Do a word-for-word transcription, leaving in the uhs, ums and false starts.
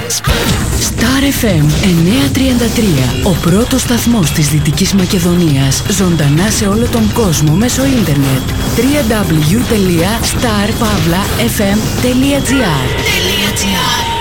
Star εφ εμ εννιακόσια τριάντα τρία. Ο πρώτος σταθμός της Δυτικής Μακεδονίας. Ζωντανά σε όλο τον κόσμο μέσω ίντερνετ. double-u double-u double-u τελεία star pavla f m τελεία g r